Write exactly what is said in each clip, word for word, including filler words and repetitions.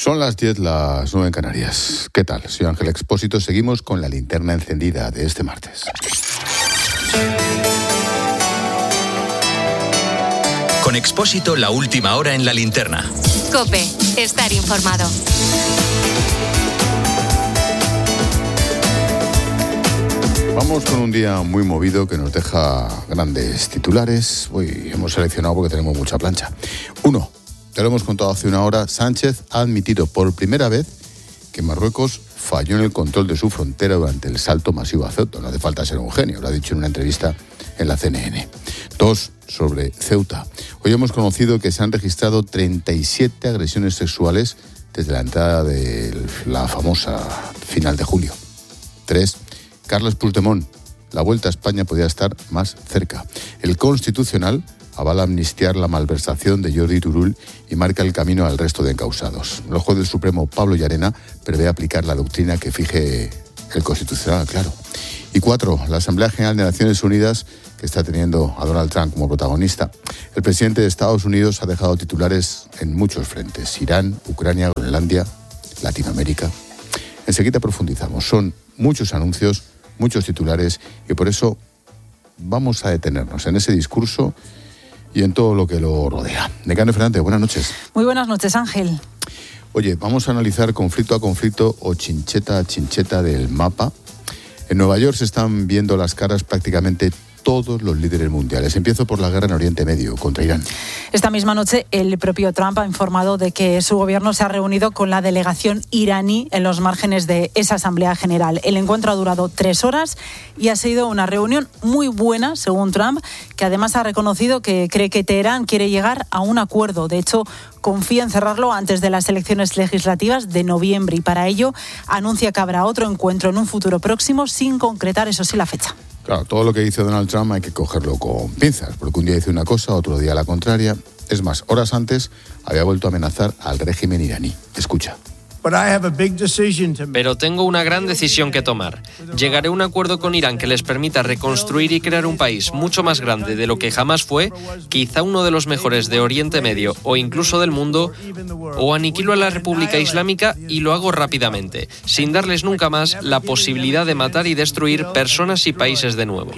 Son las diez, las nueve en Canarias. ¿Qué tal? Soy Ángel Expósito. Seguimos con la linterna encendida de este martes. Con Expósito, la última hora en la linterna. COPE, estar informado. Vamos con un día muy movido que nos deja grandes titulares. Hoy hemos seleccionado porque tenemos mucha plancha. Uno, te lo hemos contado hace una hora, Sánchez ha admitido por primera vez que Marruecos falló en el control de su frontera durante el salto masivo a Ceuta. No hace falta ser un genio, lo ha dicho en una entrevista en la C N N. Dos, sobre Ceuta. Hoy hemos conocido que se han registrado treinta y siete agresiones sexuales desde la entrada de la famosa final de julio. Tres, Carles Puigdemont. La vuelta a España podría estar más cerca. El Constitucional avala amnistiar la malversación de Jordi Turull y marca el camino al resto de encausados. El juez del Supremo, Pablo Llarena, prevé aplicar la doctrina que fije el Constitucional, claro. Y cuatro, la Asamblea General de Naciones Unidas, que está teniendo a Donald Trump como protagonista. El presidente de Estados Unidos ha dejado titulares en muchos frentes: Irán, Ucrania, Groenlandia, Latinoamérica. Enseguida profundizamos. Son muchos anuncios, muchos titulares, y por eso vamos a detenernos en ese discurso y en todo lo que lo rodea. Nekane Fernández, buenas noches. Muy buenas noches, Ángel. Oye, vamos a analizar conflicto a conflicto o chincheta a chincheta del mapa. En Nueva York se están viendo las caras prácticamente todos los líderes mundiales. Empiezo por la guerra en Oriente Medio contra Irán. Esta misma noche el propio Trump ha informado de que su gobierno se ha reunido con la delegación iraní en los márgenes de esa Asamblea General. El encuentro ha durado tres horas y ha sido una reunión muy buena, según Trump, que además ha reconocido que cree que Teherán quiere llegar a un acuerdo. De hecho, confía en cerrarlo antes de las elecciones legislativas de noviembre y para ello anuncia que habrá otro encuentro en un futuro próximo sin concretar, eso sí, la fecha. Claro, todo lo que dice Donald Trump hay que cogerlo con pinzas, porque un día dice una cosa, otro día la contraria. Es más, horas antes había vuelto a amenazar al régimen iraní. Escucha. Pero tengo una gran decisión que tomar. Llegaré a un acuerdo con Irán que les permita reconstruir y crear un país mucho más grande de lo que jamás fue, quizá uno de los mejores de Oriente Medio o incluso del mundo, o aniquilo a la República Islámica y lo hago rápidamente, sin darles nunca más la posibilidad de matar y destruir personas y países de nuevo.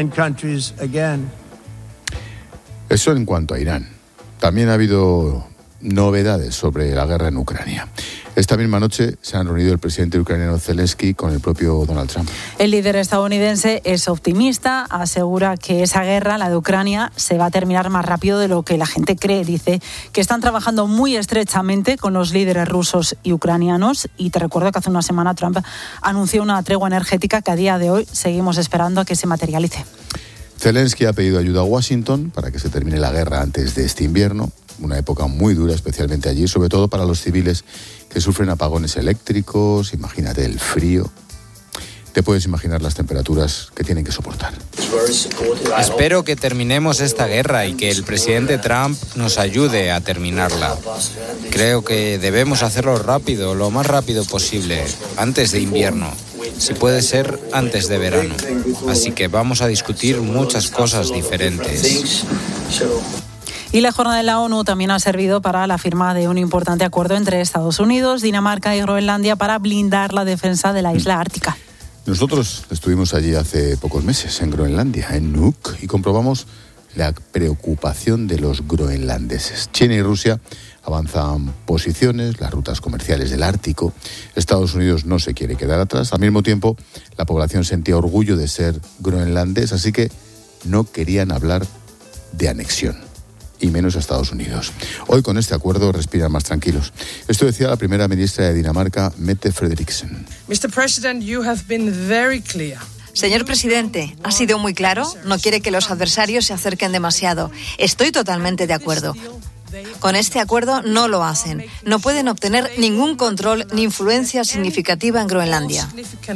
Eso en cuanto a Irán. También ha habido novedades sobre la guerra en Ucrania. Esta misma noche se han reunido el presidente ucraniano Zelensky con el propio Donald Trump. El líder estadounidense es optimista, asegura que esa guerra, la de Ucrania, se va a terminar más rápido de lo que la gente cree. Dice que están trabajando muy estrechamente con los líderes rusos y ucranianos y te recuerdo que hace una semana Trump anunció una tregua energética que a día de hoy seguimos esperando a que se materialice. Zelensky ha pedido ayuda a Washington para que se termine la guerra antes de este invierno, una época muy dura especialmente allí, sobre todo para los civiles que sufren apagones eléctricos. Imagínate el frío. Te puedes imaginar las temperaturas que tienen que soportar. Espero que terminemos esta guerra y que el presidente Trump nos ayude a terminarla. Creo que debemos hacerlo rápido, lo más rápido posible, antes de invierno. Si puede ser, antes de verano. Así que vamos a discutir muchas cosas diferentes. Y la jornada de la ONU también ha servido para la firma de un importante acuerdo entre Estados Unidos, Dinamarca y Groenlandia para blindar la defensa de la isla ártica. Nosotros estuvimos allí hace pocos meses, en Groenlandia, en Nuuk, y comprobamos la preocupación de los groenlandeses. China y Rusia avanzan posiciones, las rutas comerciales del Ártico. Estados Unidos no se quiere quedar atrás. Al mismo tiempo, la población sentía orgullo de ser groenlandés, así que no querían hablar de anexión, y menos a Estados Unidos. Hoy con este acuerdo respiran más tranquilos. Esto decía la primera ministra de Dinamarca, Mette Frederiksen. mister President, you have been very clear. Señor presidente, ha sido muy claro, no quiere que los adversarios se acerquen demasiado. Estoy totalmente de acuerdo. Con este acuerdo no lo hacen. No pueden obtener ningún control ni influencia significativa en Groenlandia.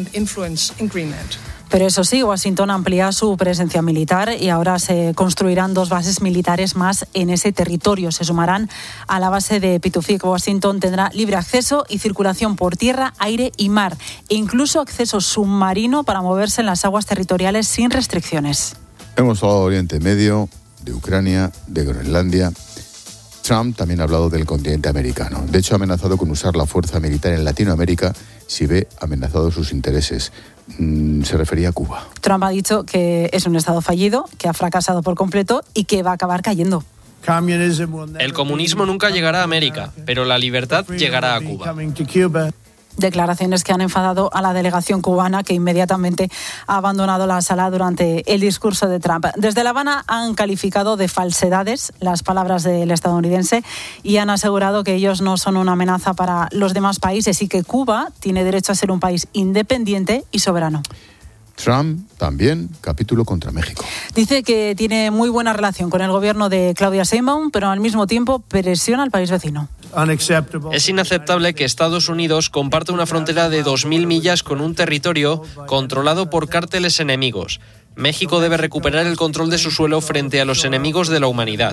Pero eso sí, Washington amplía su presencia militar y ahora se construirán dos bases militares más en ese territorio. Se sumarán a la base de Pitufik. Washington tendrá libre acceso y circulación por tierra, aire y mar, e incluso acceso submarino para moverse en las aguas territoriales sin restricciones. Hemos hablado de Oriente Medio, de Ucrania, de Groenlandia. Trump también ha hablado del continente americano. De hecho, ha amenazado con usar la fuerza militar en Latinoamérica si ve amenazados sus intereses. Mm, se refería a Cuba. Trump ha dicho que es un estado fallido, que ha fracasado por completo y que va a acabar cayendo. El comunismo nunca llegará a América, pero la libertad llegará a Cuba. Declaraciones que han enfadado a la delegación cubana, que inmediatamente ha abandonado la sala durante el discurso de Trump. Desde La Habana han calificado de falsedades las palabras del estadounidense y han asegurado que ellos no son una amenaza para los demás países y que Cuba tiene derecho a ser un país independiente y soberano. Trump también, capítulo contra México. Dice que tiene muy buena relación con el gobierno de Claudia Sheinbaum, pero al mismo tiempo presiona al país vecino. Es inaceptable que Estados Unidos comparte una frontera de dos mil millas con un territorio controlado por cárteles enemigos. México debe recuperar el control de su suelo frente a los enemigos de la humanidad.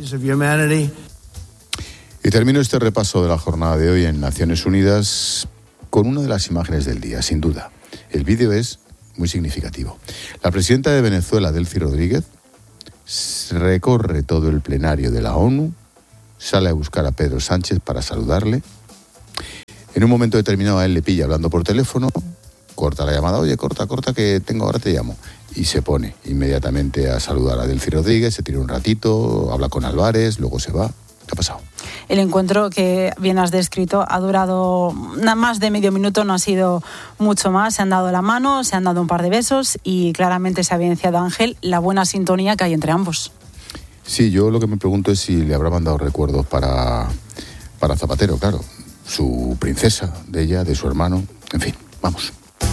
Y termino este repaso de la jornada de hoy en Naciones Unidas con una de las imágenes del día, sin duda. El vídeo es muy significativo. La presidenta de Venezuela, Delcy Rodríguez, recorre todo el plenario de la ONU, sale a buscar a Pedro Sánchez para saludarle. En un momento determinado a él le pilla hablando por teléfono, corta la llamada, oye, corta, corta, que tengo, ahora te llamo. Y se pone inmediatamente a saludar a Delcy Rodríguez, se tira un ratito, habla con Álvarez, luego se va. ¿Qué ha pasado? El encuentro que bien has descrito ha durado nada más de medio minuto, no ha sido mucho más. Se han dado la mano, se han dado un par de besos y claramente se ha evidenciado, Ángel, la buena sintonía que hay entre ambos. Sí, yo lo que me pregunto es si le habrá mandado recuerdos para, para Zapatero, claro. Su princesa, de ella, de su hermano, en fin, vamos.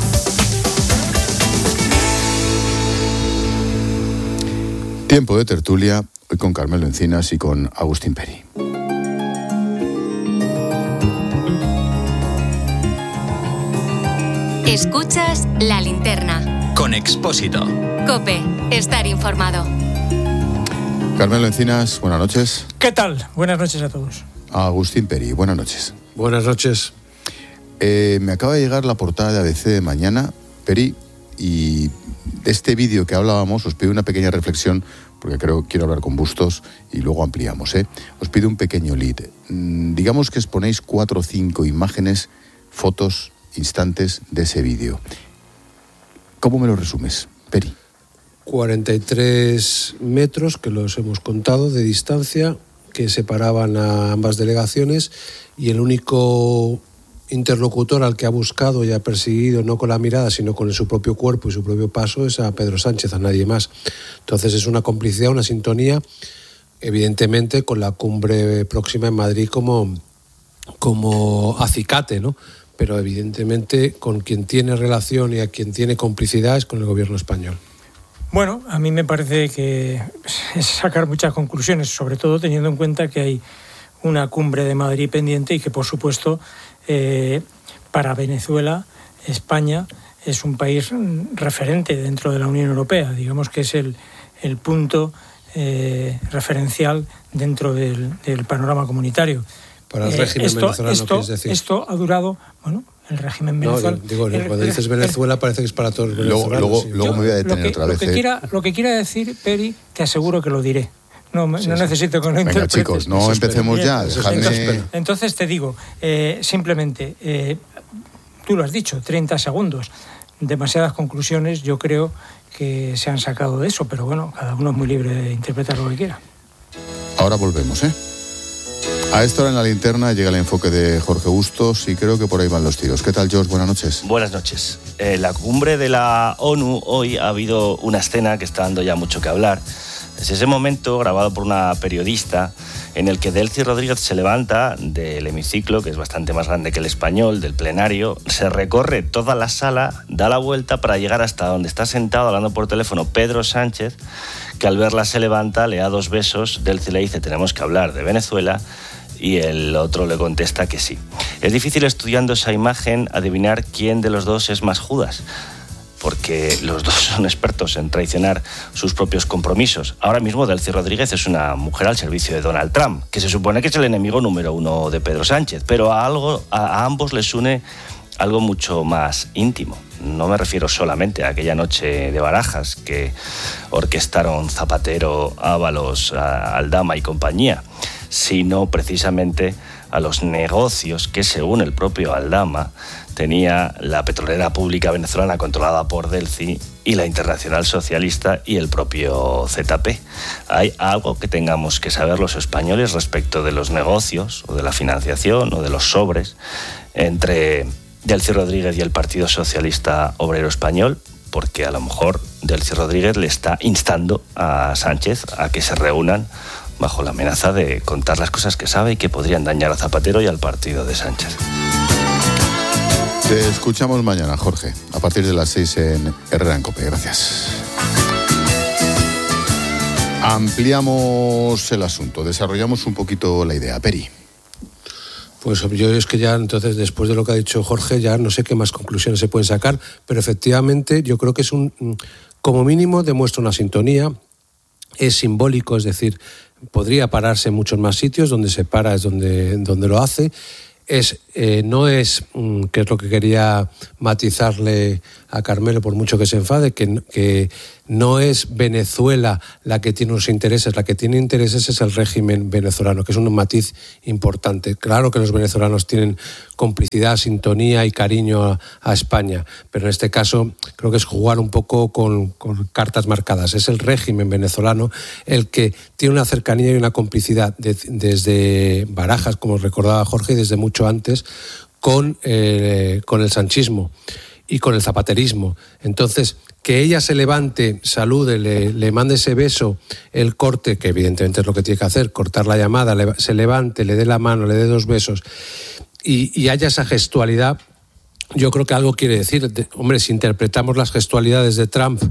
Tiempo de tertulia, hoy con Carmelo Encinas y con Agustín Peri. Escuchas La Linterna. Con Expósito. COPE. Estar informado. Carmelo Encinas, buenas noches. ¿Qué tal? Buenas noches a todos. Agustín Peri, buenas noches. Buenas noches. Eh, me acaba de llegar la portada de A B C de mañana, Peri, y de este vídeo que hablábamos os pido una pequeña reflexión, porque creo quiero hablar con Bustos y luego ampliamos. ¿eh? Os pido un pequeño lead. Mm, digamos que exponéis cuatro o cinco imágenes, fotos, instantes de ese vídeo. ¿Cómo me lo resumes, Peri? cuarenta y tres metros, que los hemos contado, de distancia, que separaban a ambas delegaciones, y el único interlocutor al que ha buscado y ha perseguido, no con la mirada, sino con su propio cuerpo y su propio paso, es a Pedro Sánchez, a nadie más. Entonces es una complicidad, una sintonía, evidentemente con la cumbre próxima en Madrid como, como acicate, ¿no? Pero evidentemente con quien tiene relación y a quien tiene complicidad es con el gobierno español. Bueno, a mí me parece que es sacar muchas conclusiones, sobre todo teniendo en cuenta que hay una cumbre de Madrid pendiente y que, por supuesto, eh, para Venezuela, España es un país referente dentro de la Unión Europea. Digamos que es el, el punto eh, referencial dentro del, del panorama comunitario. Para el régimen eh, esto, venezolano, esto, ¿quieres decir? Esto ha durado, bueno, el régimen venezolano... No, digo, el, cuando dices Venezuela parece que es para todos los venezolanos. Luego, sí. luego me voy a detener lo que, otra vez. Lo que, eh. quiera, lo que quiera decir, Peri, te aseguro que lo diré. No, sí, no sí. necesito que lo Venga, interpretes. chicos, no Eso empecemos espero. ya. Eso Dejadme... Entonces, entonces te digo, eh, simplemente, eh, tú lo has dicho, treinta segundos. Demasiadas conclusiones yo creo que se han sacado de eso, pero bueno, cada uno es muy libre de interpretar lo que quiera. Ahora volvemos, ¿eh? A esta hora en La Linterna llega el enfoque de Jorge Bustos y creo que por ahí van los tiros. ¿Qué tal, George? Buenas noches. Buenas noches. En la cumbre de la ONU hoy ha habido una escena que está dando ya mucho que hablar. Es ese momento grabado por una periodista en el que Delcy Rodríguez se levanta del hemiciclo, que es bastante más grande que el español, del plenario, se recorre toda la sala, da la vuelta para llegar hasta donde está sentado hablando por teléfono Pedro Sánchez, que al verla se levanta, le da dos besos, Delcy le dice tenemos que hablar de Venezuela, y el otro le contesta que sí. Es difícil, estudiando esa imagen, adivinar quién de los dos es más Judas, porque los dos son expertos en traicionar sus propios compromisos. Ahora mismo Delcy Rodríguez es una mujer al servicio de Donald Trump, que se supone que es el enemigo número uno de Pedro Sánchez, pero a, algo, a, a ambos les une algo mucho más íntimo. No me refiero solamente a aquella noche de Barajas que orquestaron Zapatero, Ábalos, Aldama y compañía, sino precisamente a los negocios que, según el propio Aldama, tenía la petrolera pública venezolana controlada por Delcy y la Internacional Socialista y el propio Z P. ¿Hay algo que tengamos que saber los españoles respecto de los negocios o de la financiación o de los sobres entre Delcy Rodríguez y el Partido Socialista Obrero Español? Porque a lo mejor Delcy Rodríguez le está instando a Sánchez a que se reúnan bajo la amenaza de contar las cosas que sabe y que podrían dañar a Zapatero y al partido de Sánchez. Te escuchamos mañana, Jorge, a partir de las seis en Herrera en COPE. Gracias. Ampliamos el asunto, desarrollamos un poquito la idea. Peri. Pues yo es que ya entonces, después de lo que ha dicho Jorge, ya no sé qué más conclusiones se pueden sacar, pero efectivamente yo creo que es un, como mínimo demuestra una sintonía, es simbólico, es decir, podría pararse en muchos más sitios, donde se para es donde, donde lo hace. Es, eh, no es, que es lo que quería matizarle a Carmelo, por mucho que se enfade, que, que no es Venezuela la que tiene unos intereses, la que tiene intereses es el régimen venezolano, que es un matiz importante. Claro que los venezolanos tienen complicidad, sintonía y cariño a, a España, pero en este caso creo que es jugar un poco con, con cartas marcadas. Es el régimen venezolano el que tiene una cercanía y una complicidad de, desde Barajas, como recordaba Jorge, y desde mucho antes con, eh, con el sanchismo y con el zapaterismo. Entonces, que ella se levante, salude, le, le mande ese beso, el corte, que evidentemente es lo que tiene que hacer, cortar la llamada, le, se levante, le dé la mano, le dé dos besos y, y haya esa gestualidad, yo creo que algo quiere decir. De, hombre, si interpretamos las gestualidades de Trump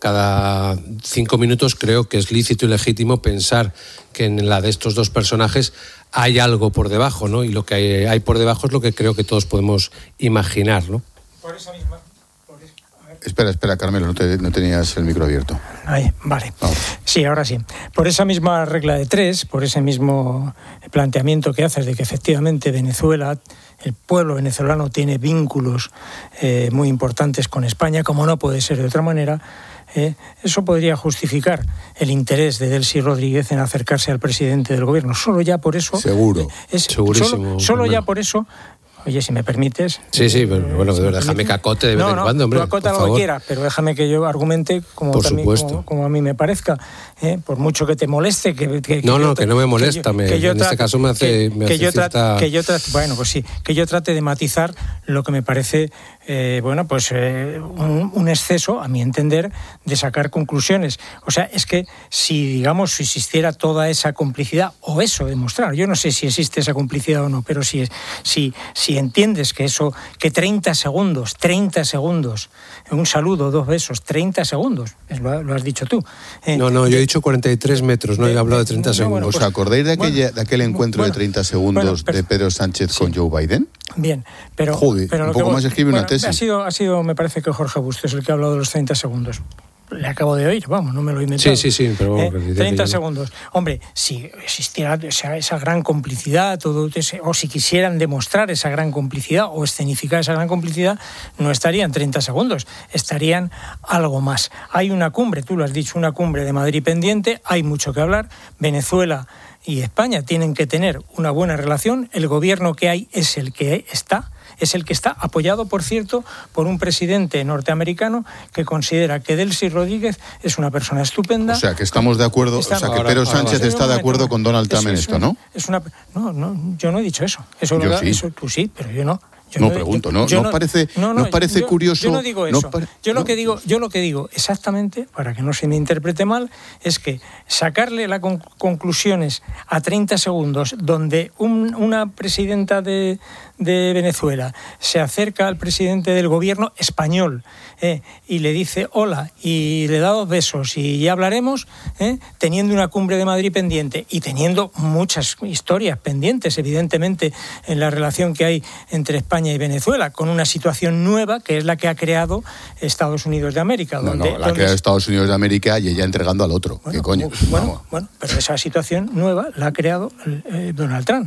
cada cinco minutos, creo que es lícito y legítimo pensar que en la de estos dos personajes hay algo por debajo, ¿no? Y lo que hay, hay por debajo es lo que creo que todos podemos imaginar, ¿no? Por esa misma... Por eso, espera, espera, Carmelo, no, te, no tenías el micro abierto. Ahí, vale. Vamos. Sí, ahora sí. Por esa misma regla de tres, por ese mismo planteamiento que haces de que efectivamente Venezuela, el pueblo venezolano tiene vínculos eh, muy importantes con España, como no puede ser de otra manera, eh, eso podría justificar el interés de Delcy Rodríguez en acercarse al presidente del gobierno. Solo ya por eso... Seguro. Es, Segurísimo. Solo, solo ya por eso... Oye, si me permites... Sí, sí, pero bueno, si déjame que acote de vez no, en no, cuando, hombre, tú acota por lo favor. que quieras, pero déjame que yo argumente como, por también, supuesto. como, como a mí me parezca. ¿eh? Por mucho que te moleste... Que, que, no, que no, yo, que no me molesta. Que yo, me, que yo en trate, este caso me hace, que, me que hace yo trate, cierta... que yo trate, Bueno, pues sí, que yo trate de matizar lo que me parece, eh, bueno, pues eh, un, un exceso, a mi entender, de sacar conclusiones. O sea, es que si, digamos, si existiera toda esa complicidad, o eso demostrar, yo no sé si existe esa complicidad o no, pero si, si, si entiendes que eso, que treinta segundos, treinta segundos, un saludo, dos besos, treinta segundos, lo, lo has dicho tú. Eh, no, no, yo he dicho cuarenta y tres metros, no he hablado de treinta no, segundos. Bueno, pues, ¿Os acordáis de, aquella, bueno, de aquel encuentro bueno, de treinta segundos bueno, pero, de Pedro Sánchez sí. con Joe Biden? Bien, pero... Joder, pero un poco que, más escribe bueno, una tesis. Ha sido, ha sido, me parece que Jorge Bustos es el que ha hablado de los treinta segundos. Le acabo de oír, vamos, no me lo he inventado. Sí, sí, sí, pero... ¿Eh? Bueno, treinta segundos. Hombre, si existiera esa, esa gran complicidad, todo ese, o si quisieran demostrar esa gran complicidad o escenificar esa gran complicidad, no estarían treinta segundos, estarían algo más. Hay una cumbre, tú lo has dicho, una cumbre de Madrid pendiente, hay mucho que hablar. Venezuela y España tienen que tener una buena relación, el gobierno que hay es el que está, es el que está apoyado, por cierto, por un presidente norteamericano que considera que Delcy Rodríguez es una persona estupenda. O sea, que estamos de acuerdo, está, o sea, que ahora, Pedro ahora, Sánchez ahora, está de acuerdo con Donald Trump en esto, ¿no? Es una, no, no, yo no he dicho eso. Eso, yo lo, sí. eso tú sí, pero yo no. Yo no, no pregunto, yo, ¿no? Yo ¿No, parece, no, no, ¿no parece yo, curioso? Yo no digo eso. No pare... yo, lo no. que digo, yo lo que digo exactamente, para que no se me interprete mal, es que sacarle las con- conclusiones a treinta segundos, donde un, una presidenta de, de Venezuela se acerca al presidente del gobierno español eh, y le dice hola y le da dos besos y ya hablaremos, eh, teniendo una cumbre de Madrid pendiente y teniendo muchas historias pendientes, evidentemente, en la relación que hay entre España y Venezuela, con una situación nueva que es la que ha creado Estados Unidos de América. No, donde, no, la ha creado Estados Unidos de América y ella entregando al otro. Bueno, ¿Qué coño? Bueno, bueno, pero esa situación nueva la ha creado eh, Donald Trump.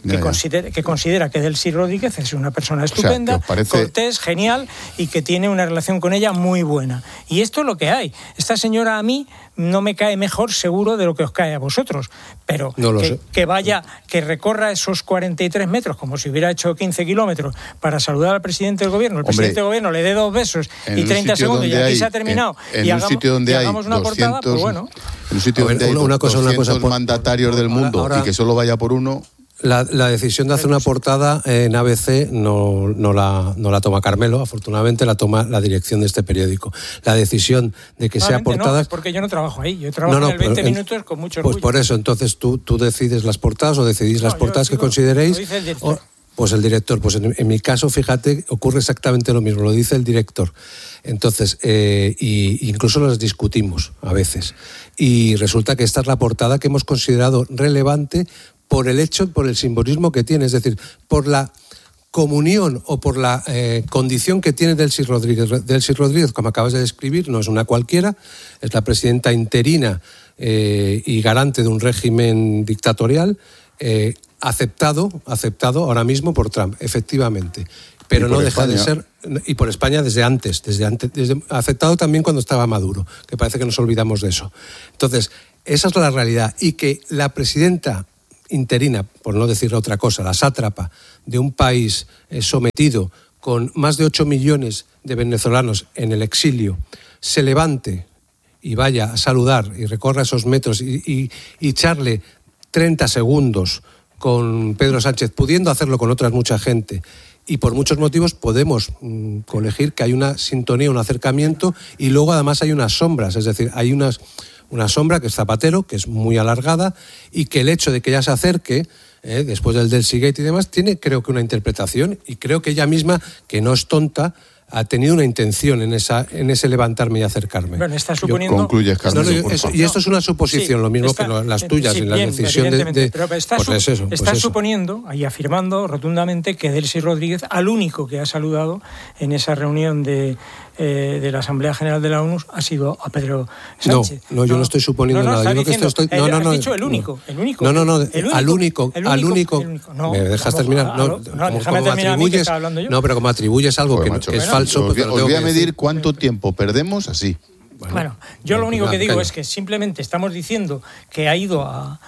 que, ya, considera, que considera que Delcy Rodríguez es una persona estupenda, o sea, parece... cortés, genial, y que tiene una relación con ella muy buena. Y esto es lo que hay. Esta señora a mí no me cae mejor seguro de lo que os cae a vosotros, pero no que, sé. que vaya, que recorra esos cuarenta y tres metros como si hubiera hecho quince kilómetros para saludar al presidente del gobierno, el Hombre, presidente del gobierno le dé dos besos y treinta segundos y aquí hay, se ha terminado en, en y, un hagamos, sitio donde y hay hagamos una doscientos, portada, pues bueno. En un sitio ver, donde hay una cosa, una cosa, por... mandatarios del mundo ahora, ahora... y que solo vaya por uno... La, la decisión de hacer una portada en A B C no, no, la, no la toma Carmelo, afortunadamente la toma la dirección de este periódico. La decisión de que sea portada... No, es porque yo no trabajo ahí, yo trabajo no, no, en el veinte pero, minutos con mucho orgullo. Pues por eso, entonces tú, tú decides las portadas o decidís no, las portadas digo, que consideréis... El o, pues el director, pues en, en mi caso, fíjate, ocurre exactamente lo mismo, lo dice el director. Entonces, eh, y incluso las discutimos a veces. Y resulta que esta es la portada que hemos considerado relevante por el hecho, por el simbolismo que tiene, es decir, por la comunión o por la eh, condición que tiene Delcy Rodríguez. Delcy Rodríguez, como acabas de describir, no es una cualquiera, es la presidenta interina eh, y garante de un régimen dictatorial eh, aceptado, aceptado ahora mismo por Trump, efectivamente. Pero no deja España. de ser, y por España desde antes, desde antes, desde, aceptado también cuando estaba Maduro, que parece que nos olvidamos de eso. Entonces, esa es la realidad, y que la presidenta interina, por no decir otra cosa, la sátrapa de un país eh, sometido con más de ocho millones de venezolanos en el exilio, se levante y vaya a saludar y recorra esos metros y, y, y charle treinta segundos con Pedro Sánchez, pudiendo hacerlo con otras mucha gente, y por muchos motivos podemos mmm, colegir que hay una sintonía, un acercamiento, y luego además hay unas sombras, es decir, hay unas... una sombra que es Zapatero, que es muy alargada, y que el hecho de que ella se acerque, eh, después del Delcy Gate y demás, tiene creo que una interpretación, y creo que ella misma, que no es tonta, ha tenido una intención en esa en ese levantarme y acercarme. Bueno, está suponiendo... Concluyes, Carlos, no, no, eso, y esto es una suposición, sí, lo mismo está, que lo, las tuyas, sí, en la bien, decisión de... de pero está, pues su, es eso, está pues suponiendo y afirmando rotundamente que Delcy Rodríguez, al único que ha saludado en esa reunión de... Eh, de la Asamblea General de la ONU ha sido a Pedro Sánchez. No, no, yo no, no estoy suponiendo no, no, nada. Yo diciendo, lo que estoy, no, no, no, has dicho el único, el único. No, no, no, el único, al único, el único al único. El único no, ¿Me dejas no, terminar? No, no, como, déjame como terminar a mí, que estaba hablando yo. No, pero como atribuyes algo Joder, que, macho, que es bueno, falso... Os, pues os voy a medir decir. cuánto tiempo perdemos así. Bueno, bueno yo lo único que digo es que simplemente estamos diciendo que ha ido a,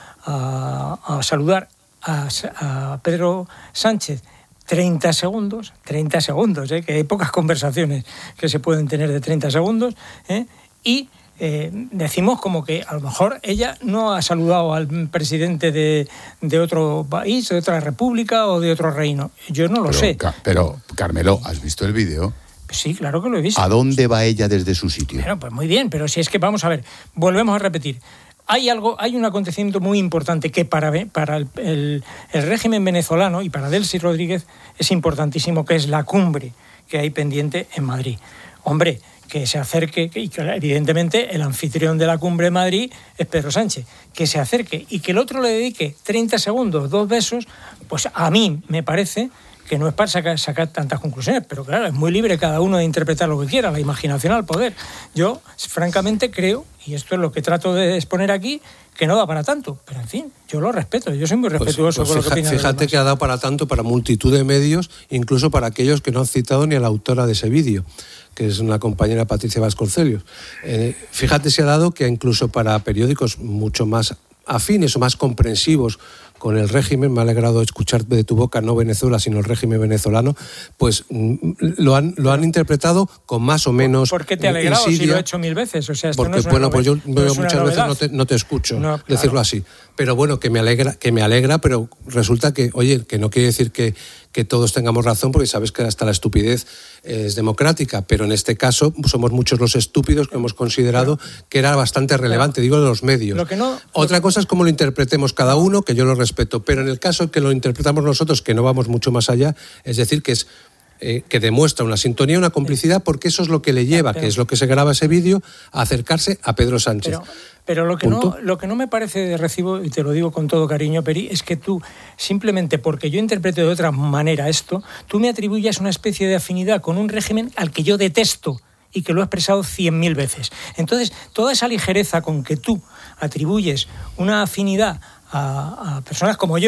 a, a saludar a, a Pedro Sánchez treinta segundos, treinta segundos, ¿eh? Que hay pocas conversaciones que se pueden tener de treinta segundos, ¿eh? y eh, decimos como que a lo mejor ella no ha saludado al presidente de, de otro país, de otra república o de otro reino. Yo no lo pero, sé. Ca- pero, Carmelo, ¿has visto el vídeo? Sí, claro que lo he visto. ¿A dónde va ella desde su sitio? Bueno, pues muy bien, pero si es que vamos a ver, volvemos a repetir. Hay algo, hay un acontecimiento muy importante que para, para el, el, el régimen venezolano y para Delcy Rodríguez es importantísimo, que es la cumbre que hay pendiente en Madrid. Hombre, que se acerque, y que evidentemente el anfitrión de la cumbre de Madrid es Pedro Sánchez, que se acerque y que el otro le dedique treinta segundos, dos besos, pues a mí me parece que no es para sacar, sacar tantas conclusiones, pero claro, es muy libre cada uno de interpretar lo que quiera, la imaginación al poder. Yo, francamente, creo, y esto es lo que trato de exponer aquí, que no da para tanto, pero en fin, yo lo respeto, yo soy muy respetuoso pues, pues con fija, lo que opinan. Fíjate que ha dado para tanto para multitud de medios, incluso para aquellos que no han citado ni a la autora de ese vídeo, que es una compañera, Patricia Vasconcelos. Eh, fíjate si ha dado que incluso para periódicos mucho más afines o más comprensivos con el régimen, me ha alegrado escuchar de tu boca no Venezuela, sino el régimen venezolano, pues lo han, lo han interpretado con más o menos ¿Por qué te ha alegrado insidia, si lo he hecho mil veces? O sea, esto porque, no es una bueno, novedad, pues yo no es muchas veces no te, no te escucho no, claro. decirlo así. Pero bueno, que me alegra, que me alegra, pero resulta que, oye, que no quiere decir que, que todos tengamos razón, porque sabes que hasta la estupidez es democrática, pero en este caso somos muchos los estúpidos que hemos considerado claro. que era bastante relevante, claro. digo de los medios. Lo que no, Otra lo... cosa es cómo lo interpretemos cada uno, que yo lo respeto, pero en el caso que lo interpretamos nosotros, que no vamos mucho más allá, es decir, que es eh, que demuestra una sintonía, una complicidad, porque eso es lo que le lleva, pero, que es lo que se graba ese vídeo, a acercarse a Pedro Sánchez. Pero, pero lo, que no, lo que no me parece de recibo, y te lo digo con todo cariño, Peri, es que tú, simplemente porque yo interpreto de otra manera esto, tú me atribuyas una especie de afinidad con un régimen al que yo detesto y que lo he expresado cien mil veces. Entonces, toda esa ligereza con que tú atribuyes una afinidad a, a personas como yo,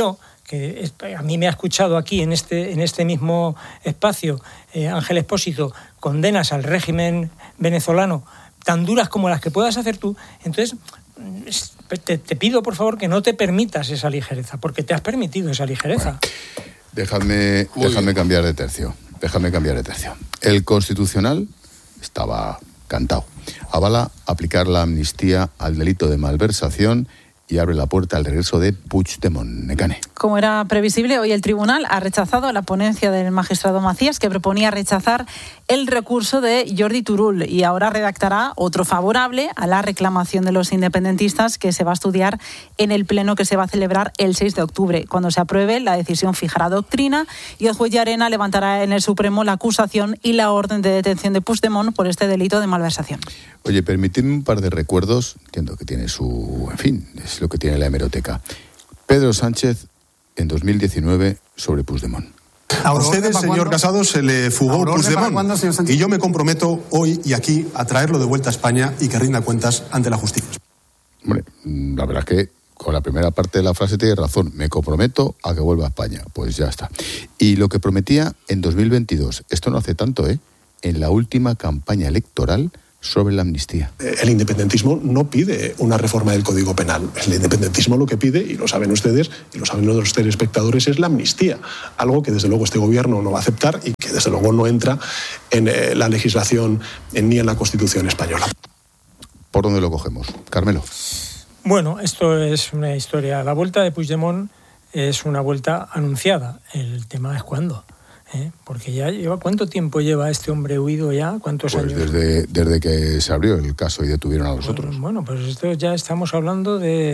que a mí me ha escuchado aquí en este, en este mismo espacio, eh, Ángel Expósito, condenas al régimen venezolano tan duras como las que puedas hacer tú, entonces te, te pido por favor que no te permitas esa ligereza, porque te has permitido esa ligereza. Bueno, déjame, déjame cambiar de tercio, déjame cambiar de tercio. El Constitucional estaba cantado. Avala aplicar la amnistía al delito de malversación y abre la puerta al regreso de Puigdemont. Nekane. Como era previsible, hoy el tribunal ha rechazado la ponencia del magistrado Macías, que proponía rechazar el recurso de Jordi Turull, y ahora redactará otro favorable a la reclamación de los independentistas, que se va a estudiar en el pleno que se va a celebrar el seis de octubre. Cuando se apruebe, la decisión fijará doctrina y el juez Llarena levantará en el Supremo la acusación y la orden de detención de Puigdemont por este delito de malversación. Oye, permitidme un par de recuerdos. Entiendo que tiene su... En fin, es lo que tiene la hemeroteca. Pedro Sánchez, en dos mil diecinueve, sobre Puigdemont. A ustedes, señor Casado, se le fugó Puigdemont. Y yo me comprometo hoy y aquí a traerlo de vuelta a España y que rinda cuentas ante la justicia. Hombre, la verdad es que con la primera parte de la frase tiene razón. Me comprometo a que vuelva a España. Pues ya está. Y lo que prometía en dos mil veintidós, esto no hace tanto, ¿eh? En la última campaña electoral sobre la amnistía. El independentismo no pide una reforma del Código Penal. El independentismo lo que pide, y lo saben ustedes, y lo saben los telespectadores, es la amnistía. Algo que desde luego este gobierno no va a aceptar y que desde luego no entra en eh, la legislación eh, ni en la Constitución española. ¿Por dónde lo cogemos? Carmelo. Bueno, esto es una historia. La vuelta de Puigdemont es una vuelta anunciada. El tema es cuándo. ¿Eh? Porque ya lleva, ¿cuánto tiempo lleva este hombre huido ya? ¿Cuántos pues años? Desde, desde que se abrió el caso y detuvieron a los bueno, otros. Bueno, pues esto ya estamos hablando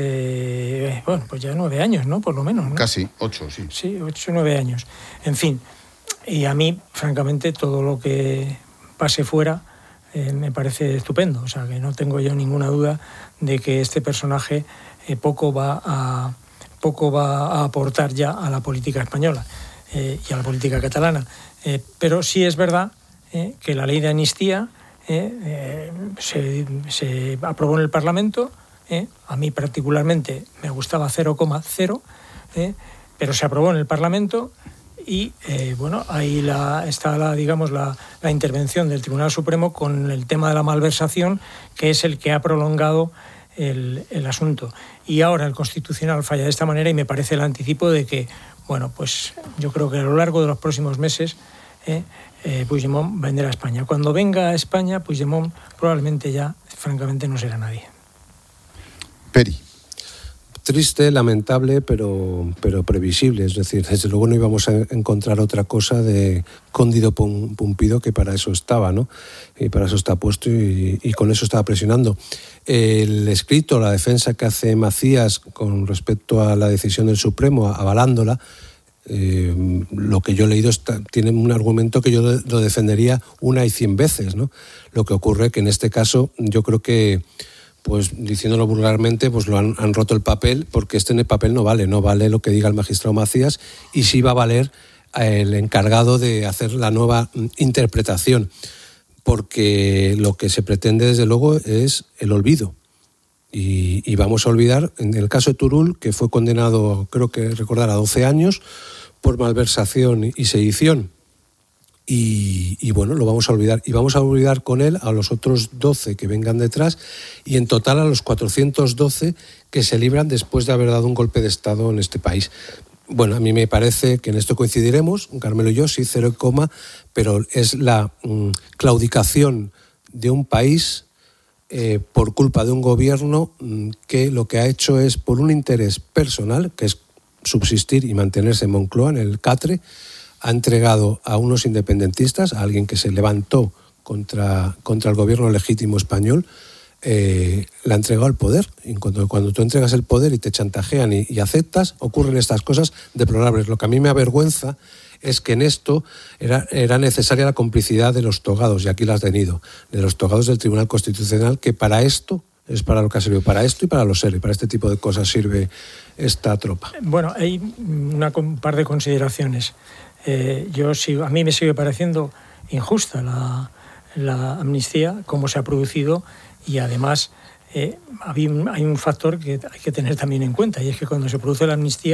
de, bueno, pues ya nueve años, ¿no? Por lo menos, ¿no? Casi, ocho, sí. Sí, ocho, nueve años. En fin, y a mí, francamente, todo lo que pase fuera eh, me parece estupendo. O sea, que no tengo yo ninguna duda de que este personaje eh, poco va a, poco va a aportar ya a la política española. Eh, y a la política catalana. Eh, pero sí es verdad eh, que la ley de amnistía eh, eh, se, se aprobó en el Parlamento. Eh, a mí particularmente me gustaba cero coma cero, eh, pero se aprobó en el Parlamento y eh, bueno, ahí la, está la, digamos, la, la intervención del Tribunal Supremo con el tema de la malversación, que es el que ha prolongado el, el asunto. Y ahora el Constitucional falla de esta manera y me parece el anticipo de que, bueno, pues yo creo que a lo largo de los próximos meses eh, eh, Puigdemont vendrá a España. Cuando venga a España, Puigdemont probablemente ya, francamente, no será nadie. Peri. Triste, lamentable, pero, pero previsible. Es decir, desde luego no íbamos a encontrar otra cosa de cóndido pumpido, que para eso estaba, ¿no? Y para eso está puesto y, y con eso estaba presionando. El escrito, la defensa que hace Macías con respecto a la decisión del Supremo, avalándola, eh, lo que yo he leído está, tiene un argumento que yo lo defendería una y cien veces, ¿no? Lo que ocurre que en este caso yo creo que, pues diciéndolo vulgarmente, pues lo han, han roto el papel, porque este en el papel no vale, no vale lo que diga el magistrado Macías, y sí va a valer el encargado de hacer la nueva interpretación, porque lo que se pretende desde luego es el olvido. Y, y vamos a olvidar, en el caso de Turull, que fue condenado, creo que recordar, a doce años por malversación y sedición. Y, y bueno, lo vamos a olvidar. Y vamos a olvidar con él a los otros doce que vengan detrás y en total a los cuatrocientos doce que se libran después de haber dado un golpe de Estado en este país. Bueno, a mí me parece que en esto coincidiremos, Carmelo y yo, sí, cero coma, pero es la mm, claudicación de un país eh, por culpa de un gobierno mm, que lo que ha hecho es, por un interés personal, que es subsistir y mantenerse en Moncloa, en el Catre, ha entregado a unos independentistas, a alguien que se levantó contra, contra el gobierno legítimo español, eh, le ha entregado el poder. Y cuando, cuando tú entregas el poder y te chantajean y, y aceptas, ocurren estas cosas deplorables. Lo que a mí me avergüenza es que en esto era, era necesaria la complicidad de los togados, y aquí la has tenido, de los togados del Tribunal Constitucional, que para esto es para lo que ha servido, para esto y para lo serio, para este tipo de cosas sirve esta tropa. Bueno, hay una, un par de consideraciones. Eh, yo sigo, a mí me sigue pareciendo injusta la, la amnistía, cómo se ha producido, y además eh, hay, un, hay un factor que hay que tener también en cuenta, y es que cuando se produce la amnistía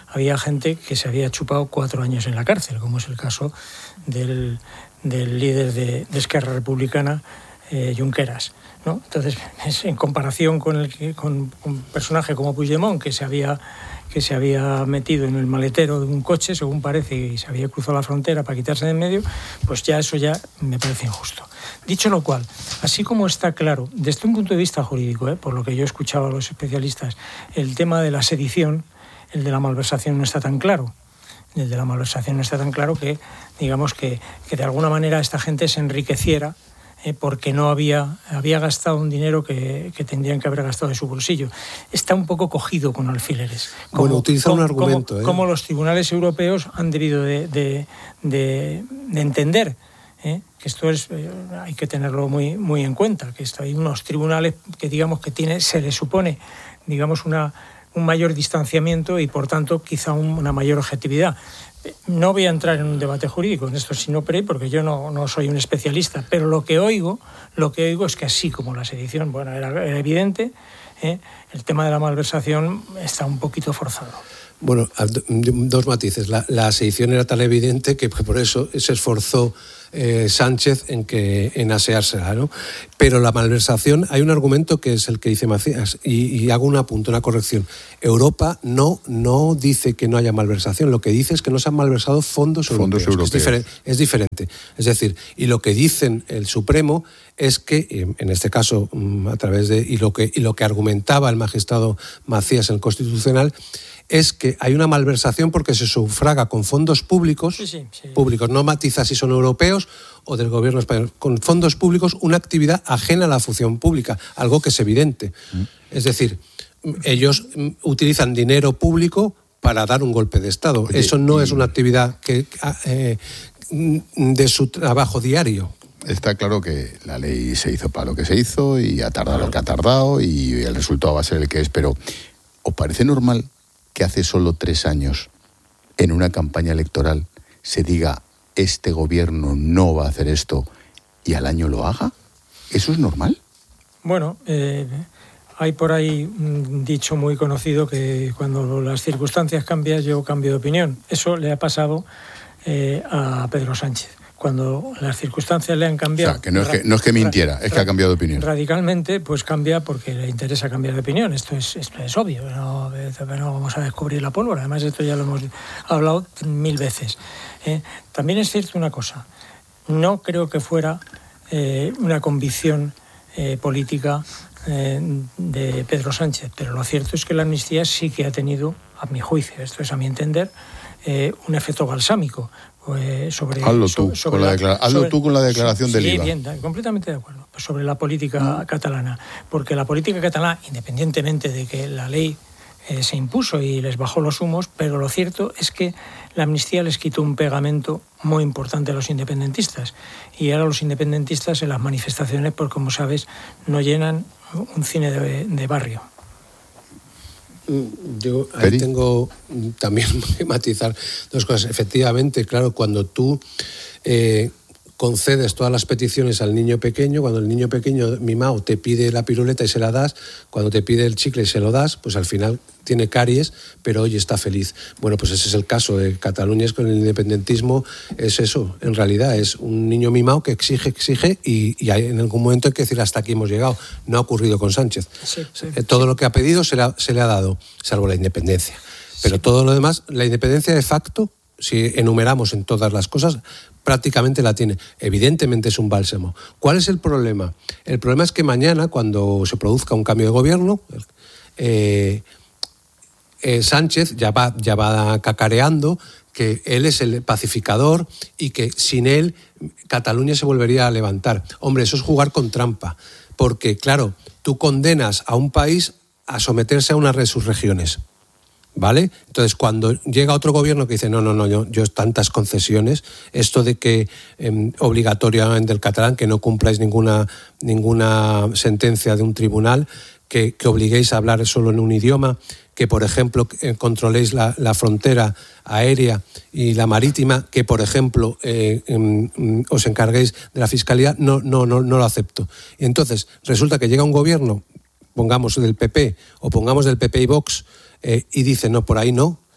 había gente que se había chupado cuatro años en la cárcel, como es el caso del, del líder de, de Esquerra Republicana, eh, Junqueras, ¿no? Entonces, es en comparación con, el, con un personaje como Puigdemont, que se había que se había metido en el maletero de un coche, según parece, y se había cruzado la frontera para quitarse de en medio, pues ya eso ya me parece injusto. Dicho lo cual, así como está claro, desde un punto de vista jurídico, ¿eh? por lo que yo he escuchado a los especialistas, el tema de la sedición, el de la malversación no está tan claro. El de la malversación no está tan claro que, digamos, que, que de alguna manera esta gente se enriqueciera Eh, porque no había, había gastado un dinero que, que tendrían que haber gastado de su bolsillo. Está un poco cogido con alfileres. Como, bueno, utiliza como, un argumento. Como, ¿eh? como los tribunales europeos han debido de, de, de, de entender ¿eh? que esto es, eh, hay que tenerlo muy, muy en cuenta, que esto, hay unos tribunales que digamos que tiene, se les supone digamos una, un mayor distanciamiento y por tanto quizá un, una mayor objetividad. No voy a entrar en un debate jurídico en esto, sino pre, porque yo no, no soy un especialista, pero lo que oigo, lo que oigo es que así como la sedición, bueno, era, era evidente, ¿eh? el tema de la malversación está un poquito forzado. Bueno, dos matices. La, la sedición era tan evidente que por eso se esforzó eh, Sánchez en que en aseársela, ¿no? Pero la malversación, hay un argumento que es el que dice Macías, y, y hago un apunte, una corrección. Europa no, no dice que no haya malversación, lo que dice es que no se han malversado fondos, fondos europeos. europeos. Es, diferente, es diferente. Es decir, y lo que dicen el Supremo es que, en este caso, a través de, y lo que, y lo que argumentaba el magistrado Macías en el Constitucional, es que hay una malversación porque se sufraga con fondos públicos, sí, sí, sí. públicos, no matiza si son europeos o del gobierno español, con fondos públicos una actividad ajena a la función pública, algo que es evidente. Mm. Es decir, ellos utilizan dinero público para dar un golpe de Estado. Oye, eso no y... es una actividad que, eh, de su trabajo diario. Está claro que la ley se hizo para lo que se hizo y ha tardado claro. lo que ha tardado y el resultado va a ser el que es, pero ¿os parece normal que hace solo tres años, en una campaña electoral, se diga este gobierno no va a hacer esto y al año lo haga? ¿Eso es normal? Bueno, eh, hay por ahí un dicho muy conocido que cuando las circunstancias cambian, yo cambio de opinión. Eso le ha pasado eh, a Pedro Sánchez. Cuando las circunstancias le han cambiado... O sea, que no es que, no es que mintiera, es que ha cambiado de opinión. Radicalmente, pues cambia porque le interesa cambiar de opinión. Esto es, esto es obvio, no, no vamos a descubrir la pólvora. Además, esto ya lo hemos hablado mil veces. ¿eh? También es cierto una cosa. No creo que fuera eh, una convicción eh, política eh, de Pedro Sánchez, pero lo cierto es que la amnistía sí que ha tenido, a mi juicio, esto es a mi entender, eh, un efecto balsámico. Pues sobre, hazlo tú, sobre, con, la declara- hazlo sobre, tú con la declaración sobre, del sí, I V A. Bien, completamente de acuerdo. Pues sobre la política mm. catalana. Porque la política catalana, independientemente de que la ley eh, se impuso y les bajó los humos, pero lo cierto es que la amnistía les quitó un pegamento muy importante a los independentistas. Y ahora los independentistas en las manifestaciones, pues como sabes, no llenan un cine de, de barrio. Yo ahí ¿Peri? tengo también que matizar dos cosas. Efectivamente, claro, cuando tú eh, concedes todas las peticiones al niño pequeño, cuando el niño pequeño mimado te pide la piruleta y se la das, cuando te pide el chicle y se lo das, pues al final tiene caries, pero hoy está feliz. Bueno, pues ese es el caso de Cataluña, es con el independentismo, es eso, en realidad es un niño mimado que exige, exige y, y hay, en algún momento hay que decir hasta aquí hemos llegado. No ha ocurrido con Sánchez. Sí, sí, todo sí. lo que ha pedido se le ha, se le ha dado, salvo la independencia. Pero sí. todo lo demás, la independencia de facto, si enumeramos en todas las cosas, prácticamente la tiene. Evidentemente es un bálsamo. ¿Cuál es el problema? El problema es que mañana, cuando se produzca un cambio de gobierno, eh, eh, Sánchez ya va, ya va cacareando que él es el pacificador y que sin él Cataluña se volvería a levantar. Hombre, eso es jugar con trampa, porque claro, tú condenas a un país a someterse a una de sus regiones. ¿Vale? Entonces, cuando llega otro gobierno que dice, no, no, no, yo, yo tantas concesiones, esto de que eh, obligatoriamente el catalán, que no cumpláis ninguna, ninguna sentencia de un tribunal, que, que obliguéis a hablar solo en un idioma, que, por ejemplo, eh, controléis la, la frontera aérea y la marítima, que, por ejemplo, eh, eh, os encarguéis de la fiscalía, no, no, no, no lo acepto. Y entonces, resulta que llega un gobierno, pongamos del P P, o pongamos del P P y Vox, Eh, y dice, no, por ahí no,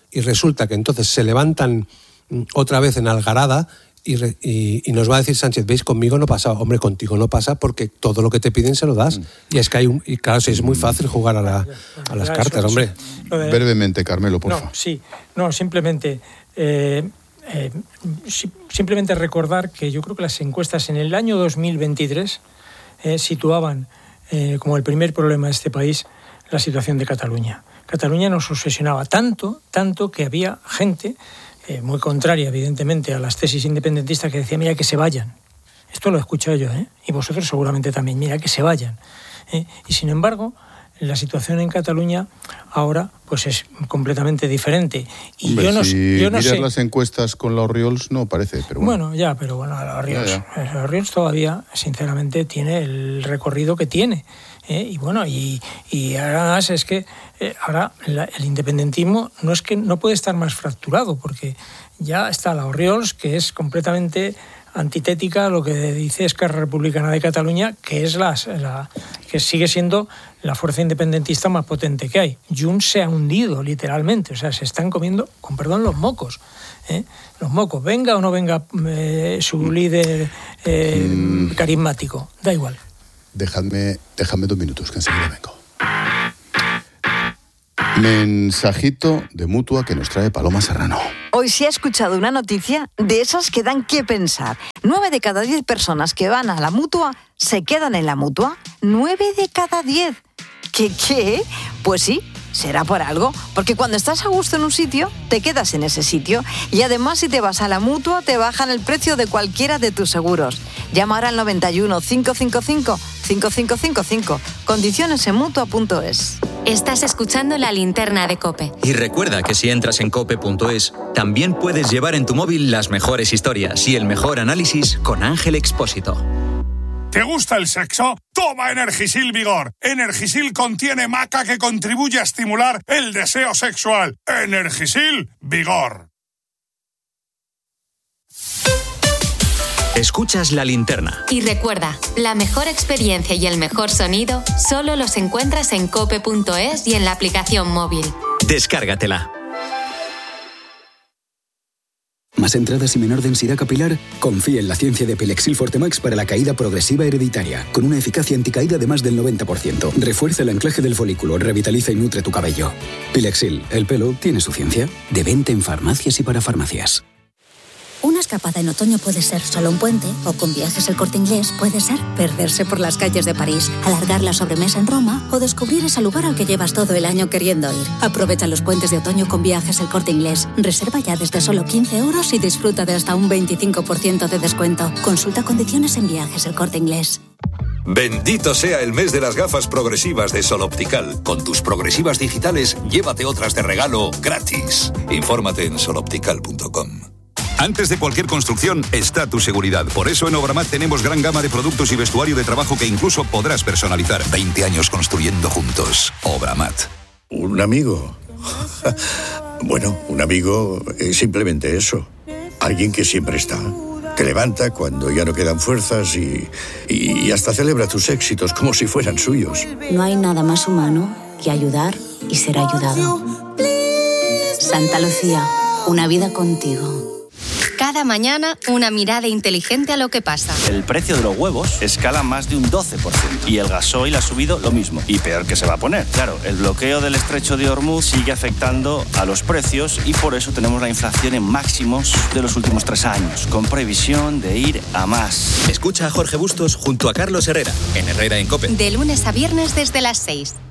y resulta que entonces se levantan otra vez en algarada y, re, y, y nos va a decir Sánchez, ¿veis? Conmigo no pasa. Hombre, contigo no pasa porque todo lo que te piden se lo das. Mm. Y es que hay un, y claro, sí, es muy fácil jugar a, la, a las cartas, hombre. De... Brevemente, Carmelo, por favor. No, sí, no, simplemente... Eh, Eh, simplemente recordar que yo creo que las encuestas en el año dos mil veintitrés eh, situaban eh, como el primer problema de este país la situación de Cataluña. Cataluña nos obsesionaba tanto, tanto que había gente eh, muy contraria, evidentemente, a las tesis independentistas que decía, mira, que se vayan. Esto lo he escuchado yo, ¿eh? Y vosotros seguramente también, mira, que se vayan. ¿eh? Y sin embargo, la situación en Cataluña ahora pues es completamente diferente. Y Hombre, yo no, si yo no miras sé. las encuestas con la Oriols no parece, pero bueno. Bueno, ya, pero bueno, la Oriols, ya, ya. la Oriols todavía, sinceramente, tiene el recorrido que tiene. ¿eh? Y bueno, y, y además es que eh, ahora la, el independentismo no es que no puede estar más fracturado, porque ya está la Oriols, que es completamente antitética a lo que dice Esquerra Republicana de Cataluña, que es la, la que sigue siendo la fuerza independentista más potente que hay. Junts se ha hundido, literalmente. O sea, se están comiendo, con perdón, los mocos. ¿eh? Los mocos. Venga o no venga eh, su líder eh, mm. carismático. Da igual. Dejadme, dejadme dos minutos, que enseguida vengo. Mensajito de Mutua que nos trae Paloma Serrano. Hoy se ha escuchado una noticia de esas que dan que pensar. Nueve de cada diez personas que van a la Mutua se quedan en la Mutua. Nueve de cada diez. ¿Qué qué? Pues sí, será por algo. Porque cuando estás a gusto en un sitio, te quedas en ese sitio. Y además, si te vas a la Mutua, te bajan el precio de cualquiera de tus seguros. Llama ahora al noventa y uno, cinco cinco cinco, cinco cinco cinco cinco. Condiciones en mutua punto es. Estás escuchando La Linterna de COPE. Y recuerda que si entras en cope punto es, también puedes llevar en tu móvil las mejores historias y el mejor análisis con Ángel Expósito. ¿Te gusta el sexo? Toma Energisil Vigor. Energisil contiene maca que contribuye a estimular el deseo sexual. Energisil Vigor. Escuchas La Linterna. Y recuerda, la mejor experiencia y el mejor sonido solo los encuentras en cope punto es y en la aplicación móvil. Descárgatela. ¿Más entradas y menor densidad capilar? Confía en la ciencia de Pilexil Fortemax para la caída progresiva hereditaria, con una eficacia anticaída de más del noventa por ciento. Refuerza el anclaje del folículo, revitaliza y nutre tu cabello. Pilexil, el pelo tiene su ciencia. De venta en farmacias y para farmacias. Una escapada en otoño puede ser solo un puente, o con Viajes El Corte Inglés puede ser perderse por las calles de París, alargar la sobremesa en Roma o descubrir ese lugar al que llevas todo el año queriendo ir. Aprovecha los puentes de otoño con Viajes El Corte Inglés. Reserva ya desde solo quince euros y disfruta de hasta un veinticinco por ciento de descuento. Consulta condiciones en Viajes El Corte Inglés. Bendito sea el mes de las gafas progresivas de Sol Optical. Con tus progresivas digitales, llévate otras de regalo gratis. Infórmate en sol optical punto com. Antes de cualquier construcción está tu seguridad. Por eso en Obramat tenemos gran gama de productos y vestuario de trabajo que incluso podrás personalizar. veinte años construyendo juntos. Obramat. ¿Un amigo? Bueno, un amigo es simplemente eso. Alguien que siempre está. Te levanta cuando ya no quedan fuerzas y, y hasta celebra tus éxitos como si fueran suyos. No hay nada más humano que ayudar y ser ayudado. Santa Lucía, una vida contigo. Cada mañana, una mirada inteligente a lo que pasa. El precio de los huevos escala más de un doce por ciento y el gasoil ha subido lo mismo. Y peor que se va a poner. Claro, el bloqueo del estrecho de Hormuz sigue afectando a los precios y por eso tenemos la inflación en máximos de los últimos tres años, con previsión de ir a más. Escucha a Jorge Bustos junto a Carlos Herrera, en Herrera en COPE. De lunes a viernes desde las seis.